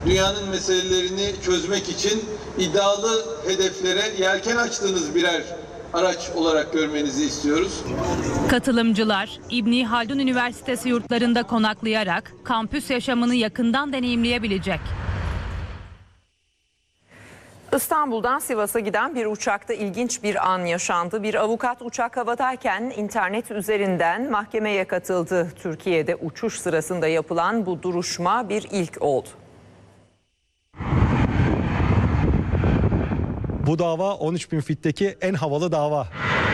Dünyanın meselelerini çözmek için iddialı hedeflere yelken açtığınız birer araç olarak görmenizi istiyoruz. Katılımcılar İbni Haldun Üniversitesi yurtlarında konaklayarak kampüs yaşamını yakından deneyimleyebilecek. İstanbul'dan Sivas'a giden bir uçakta ilginç bir an yaşandı. Bir avukat uçak havadayken internet üzerinden mahkemeye katıldı. Türkiye'de uçuş sırasında yapılan bu duruşma bir ilk oldu. Bu dava 13.000 fitteki en havalı dava.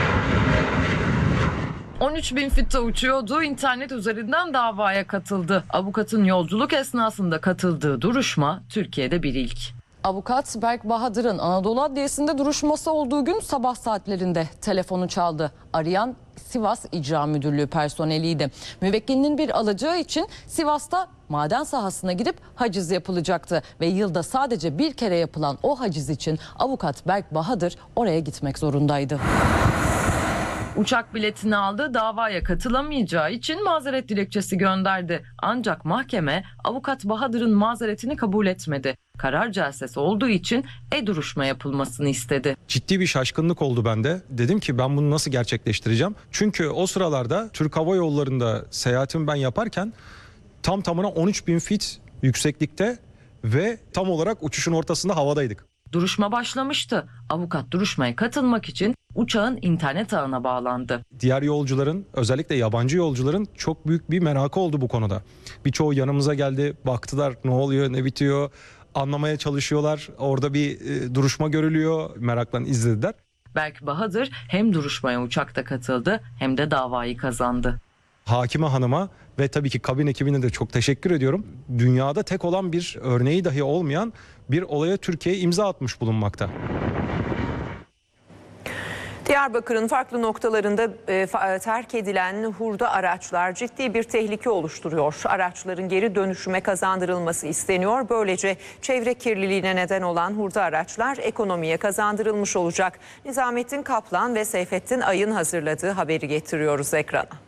13.000 fitte uçuyordu, internet üzerinden davaya katıldı. Avukatın yolculuk esnasında katıldığı duruşma Türkiye'de bir ilk. Avukat Berk Bahadır'ın Anadolu Adliyesi'nde duruşması olduğu gün sabah saatlerinde telefonu çaldı. Arayan Sivas İcra Müdürlüğü personeliydi. Müvekkilinin bir alacağı için Sivas'ta maden sahasına gidip haciz yapılacaktı. Ve yılda sadece bir kere yapılan o haciz için avukat Berk Bahadır oraya gitmek zorundaydı. Uçak biletini aldı, davaya katılamayacağı için mazeret dilekçesi gönderdi. Ancak mahkeme avukat Bahadır'ın mazeretini kabul etmedi. Karar celsesi olduğu için duruşma yapılmasını istedi. Ciddi bir şaşkınlık oldu bende. Dedim ki ben bunu nasıl gerçekleştireceğim? Çünkü o sıralarda Türk Hava Yolları'nda seyahatimi ben yaparken tam tamına 13.000 fit yükseklikte ve tam olarak uçuşun ortasında havadaydık. Duruşma başlamıştı. Avukat duruşmaya katılmak için uçağın internet ağına bağlandı. Diğer yolcuların, özellikle yabancı yolcuların çok büyük bir merakı oldu bu konuda. Birçoğu yanımıza geldi, baktılar ne oluyor, ne bitiyor, anlamaya çalışıyorlar. Orada bir duruşma görülüyor, merakla izlediler. Berk Bahadır hem duruşmaya uçakta katıldı hem de davayı kazandı. Hakime hanıma ve tabii ki kabin ekibine de çok teşekkür ediyorum. Dünyada tek olan bir örneği dahi olmayan bir olaya Türkiye imza atmış bulunmakta. Diyarbakır'ın farklı noktalarında terk edilen hurda araçlar ciddi bir tehlike oluşturuyor. Araçların geri dönüşüme kazandırılması isteniyor. Böylece çevre kirliliğine neden olan hurda araçlar ekonomiye kazandırılmış olacak. Nizamettin Kaplan ve Seyfettin Ay'ın hazırladığı haberi getiriyoruz ekrana.